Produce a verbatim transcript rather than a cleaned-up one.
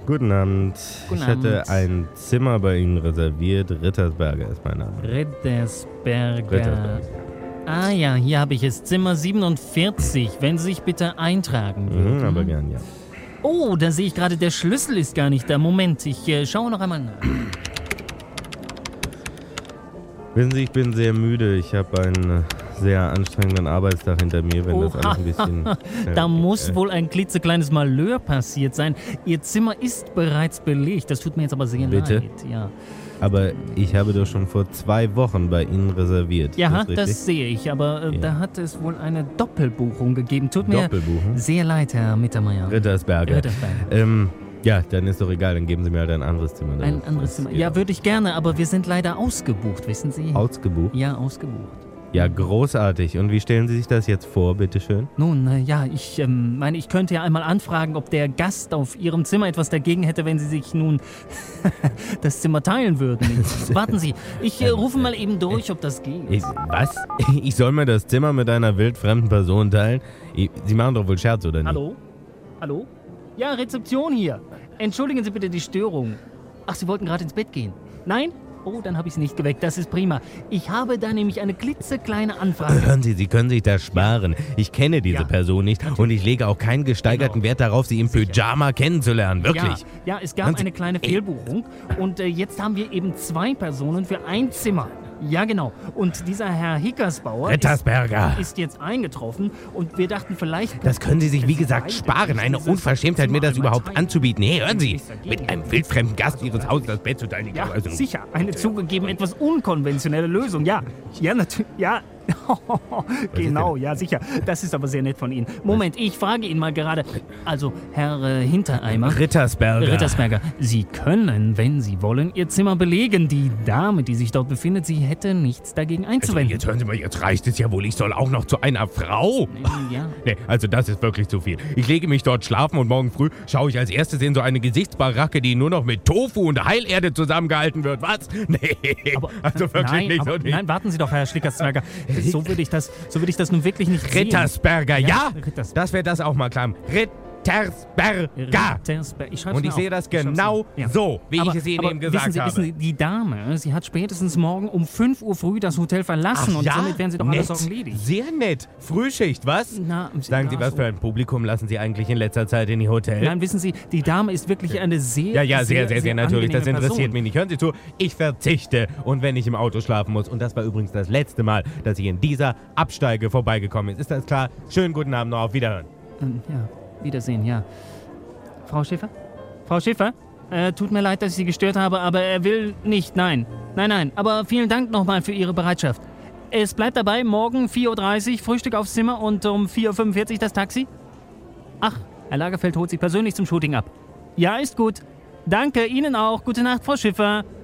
Guten Abend. Guten ich hatte Abend. ein Zimmer bei Ihnen reserviert. Rittersberger ist mein Name. Rittersberger. Rittersberger. Ah ja, hier habe ich es. Zimmer siebenundvierzig. Wenn Sie sich bitte eintragen würden. Mhm, aber gern, ja. Oh, da sehe ich gerade, der Schlüssel ist gar nicht da. Moment, ich äh, schaue noch einmal nach. Wissen Sie, ich bin sehr müde. Ich habe einen äh, sehr anstrengenden Arbeitstag hinter mir, wenn das Oha. alles ein bisschen... äh, Da muss äh, wohl ein klitzekleines Malheur passiert sein. Ihr Zimmer ist bereits belegt. Das tut mir jetzt aber sehr Bitte? leid. Ja, Aber ich habe doch schon vor zwei Wochen bei Ihnen reserviert. ja ist das, richtig? sehe ich. Aber äh, Ja. da hat es wohl eine Doppelbuchung gegeben. Tut mir Doppelbuchen? sehr leid, Herr Mittermeier. Rittersberger. Rittersberger. Ähm, ja, dann ist doch egal. Dann geben Sie mir halt ein anderes Zimmer. Ein Das- anderes Zimmer. das- Ja, würde ich gerne, aber wir sind leider ausgebucht, wissen Sie? Ausgebucht? Ja, ausgebucht. Ja, großartig. Und wie stellen Sie sich das jetzt vor, bitteschön? Nun, äh, ja, ich ähm, meine, ich könnte ja einmal anfragen, ob der Gast auf Ihrem Zimmer etwas dagegen hätte, wenn Sie sich nun das Zimmer teilen würden. Warten Sie, ich äh, rufe mal eben durch, ob das geht. Ich, was? Ich soll mir das Zimmer mit einer wildfremden Person teilen? Ich, Sie machen doch wohl Scherz, oder nicht? Hallo? Hallo? Ja, Rezeption hier. Entschuldigen Sie bitte die Störung. Ach, Sie wollten gerade ins Bett gehen? Nein? Oh, dann habe ich Sie nicht geweckt. Das ist prima. Ich habe da nämlich eine klitzekleine Anfrage. Hören Sie, Sie können sich das sparen. Ich kenne diese Ja, Person nicht und ich lege auch keinen gesteigerten Genau. Wert darauf, Sie im Sicher. Pyjama kennenzulernen. Wirklich. Ja, ja, es gab Hören Sie- eine kleine Ey. Fehlbuchung und äh, jetzt haben wir eben zwei Personen für ein Zimmer. Ja, genau. Und dieser Herr Hickersbauer Rittersberger. ist, ist jetzt eingetroffen und wir dachten vielleicht... Das können Sie sich, wie Sie gesagt, beide sparen. Eine dieses Unverschämtheit, mir das Zimmer einmal überhaupt teilen. anzubieten. Hey, hören Sie, Nichts dagegen. mit einem wildfremden Gast Ihres Hauses das Bett zu teilen. ich Ja, glaube, also- sicher. Eine zugegeben etwas unkonventionelle Lösung. Ja, ja, natürlich. Ja. Genau, ja, sicher. Das ist aber sehr nett von Ihnen. Moment, ich frage ihn mal gerade. Also, Herr äh, Hintereimer. Rittersberger. Rittersberger, Sie können, wenn Sie wollen, Ihr Zimmer belegen. Die Dame, die sich dort befindet, sie hätte nichts dagegen Also, einzuwenden. jetzt hören Sie mal, jetzt reicht es ja wohl. Ich soll auch noch zu einer Frau. Ja. Nee, also das ist wirklich zu viel. Ich lege mich dort schlafen und morgen früh schaue ich als erstes in so eine Gesichtsbaracke, die nur noch mit Tofu und Heilerde zusammengehalten wird. Was? Nee, Aber, also wirklich nein, nicht. aber, so nicht. nein, warten Sie doch, Herr Schlickersberger. So würde ich das, so würde ich das nun wirklich nicht sehen. Rittersberger, ja? Rittersberger. Das wäre das auch mal klar. Rittersberger. Rittersberger. Ich schreib's Und mir ich sehe auf. das Ich schreib's genau mir. Ja. so, wie aber, ich es Ihnen aber eben gesagt wissen Sie, habe. Wissen Sie, die Dame, sie hat spätestens morgen um fünf Uhr früh das Hotel verlassen und somit werden Sie doch alle nett. Sorgen ledig. Sehr nett. Frühschicht, was? Na, Sagen Sie, ja, was so. für ein Publikum lassen Sie eigentlich in letzter Zeit in die Hotel? Nein, wissen Sie, die Dame ist wirklich eine sehr, Ja, ja, sehr, sehr, sehr, natürlich. Das angenehme interessiert Person. mich nicht. Hören Sie zu, ich verzichte. Und wenn ich im Auto schlafen muss, und das war übrigens das letzte Mal, dass ich in dieser Absteige vorbeigekommen bin. Ist das klar? Schönen guten Abend noch, auf Wiederhören. Ähm, ja, Wiedersehen, ja. Frau Schäfer? Frau Schäfer? Äh, tut mir leid, dass ich Sie gestört habe, aber er will nicht, nein. Nein, nein, aber vielen Dank nochmal für Ihre Bereitschaft. Es bleibt dabei, morgen vier Uhr dreißig Frühstück aufs Zimmer und um vier Uhr fünfundvierzig das Taxi? Ach, Herr Lagerfeld holt Sie persönlich zum Shooting ab. Ja, ist gut. Danke, Ihnen auch. Gute Nacht, Frau Schiffer.